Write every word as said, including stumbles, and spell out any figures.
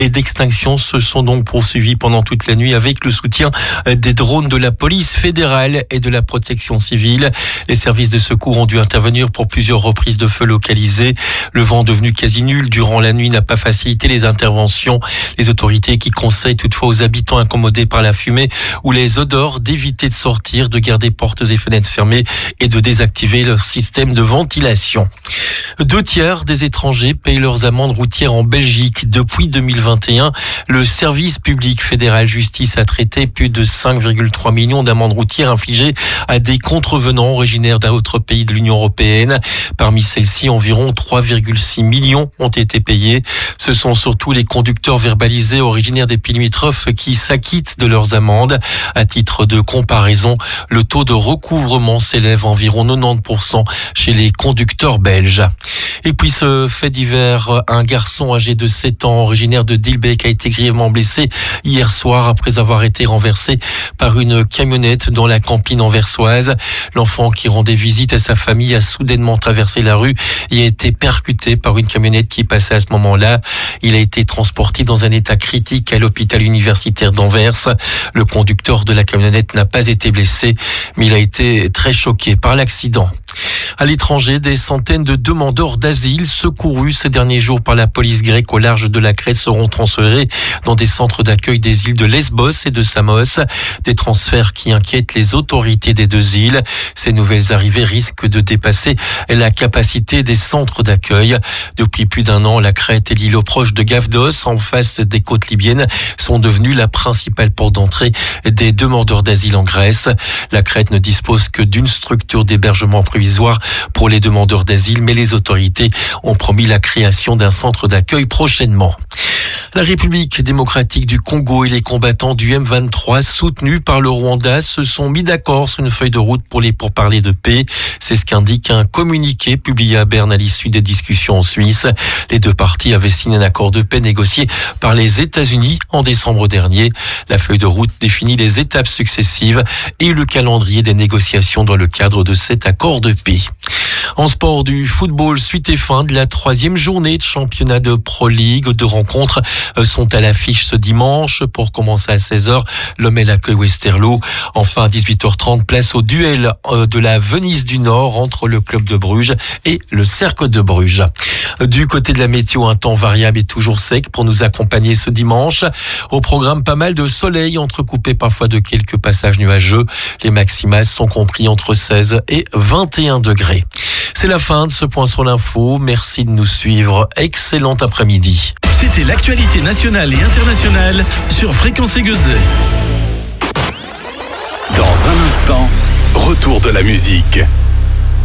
et d'extinction se sont donc poursuivis pendant toute la nuit avec le soutien des drones de la police fédérale et de la protection civile. Les services de secours ont dû intervenir pour plusieurs reprises de feu localisées. Le vent devenu quasi nul durant la nuit n'a pas facilité les interventions. Les autorités qui conseillent toutefois aux habitants incommodés par la fumée ou les odeurs d'éviter de sortir, de garder portes et fenêtres fermées et de désactiver leur système de ventilation. Deux tiers des étrangers payent leurs amendes routières en Belgique. Depuis deux mille vingt et un, le service public fédéral justice a traité plus de cinq virgule trois millions d'amendes routières infligées à des contrevenants originaires d'un autre pays de l'Union européenne. Parmi celles-ci, environ trois virgule six millions ont été payés. Ce sont surtout les conducteurs verbalisés originaires des pays limitrophes qui s'acquittent de leurs amendes. À titre de comparaison, le taux de recouvrement s'élève à environ quatre-vingt-dix pour cent chez les conducteurs belges. Et puis ce fait divers, un garçon âgé de sept ans, originaire de Dilbeek, a été grièvement blessé hier soir après avoir été renversé par une camionnette dans la campine anversoise. L'enfant qui rendait visite à sa famille a soudainement traversé la rue et a été percuté par une camionnette qui passait à ce moment-là. Il a été transporté dans un état critique à l'hôpital universitaire d'Anvers. Le conducteur de la camionnette n'a pas été blessé, mais il a été très choqué par l'accident. À l'étranger, des centaines de demandeurs d'asile secourus ces derniers jours par la police grecque au large de la Crète seront transférés dans des centres d'accueil des îles de Lesbos et de Samos. Des transferts qui inquiètent les autorités des deux îles. Ces nouvelles arrivées risquent de dépasser la capacité des centres d'accueil. Depuis plus d'un an, la Crète et l'îlot proche de Gavdos, en face des côtes libyennes, sont devenues la principale porte d'entrée des demandeurs d'asile en Grèce. La Crète ne dispose que d'une structure d'hébergement provisoire pour les demandeurs d'asile, mais les autorités ont promis la création d'un centre d'accueil prochainement. La République démocratique du Congo et les combattants du M vingt-trois soutenus par le Rwanda se sont mis d'accord sur une feuille de route pour les pourparlers de paix. C'est ce qu'indique un communiqué publié à Berne à l'issue des discussions en Suisse. Les deux parties avaient signé un accord de paix négocié par les États-Unis en décembre dernier. La feuille de route définit les étapes successives et le calendrier des négociations dans le cadre de cet accord de paix. En sport, du football, suite et fin de la troisième journée de championnat de Pro League. Deux rencontres sont à l'affiche ce dimanche. Pour commencer à seize heures, Lommel accueille Westerlo. Enfin, à dix-huit heures trente, place au duel de la Venise du Nord entre le club de Bruges et le Cercle de Bruges. Du côté de la météo, un temps variable et toujours sec pour nous accompagner ce dimanche. Au programme, pas mal de soleil, entrecoupé parfois de quelques passages nuageux. Les maximales sont compris entre seize et vingt et un degrés. C'est la fin de ce point sur l'info. Merci de nous suivre. Excellent après-midi. C'était l'actualité nationale et internationale sur Fréquence Aiguezet. Dans un instant, retour de la musique.